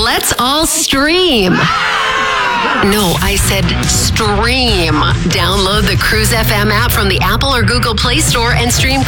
Let's all stream. No, I said stream. Download the Cruise FM app from the Apple or Google Play Store and stream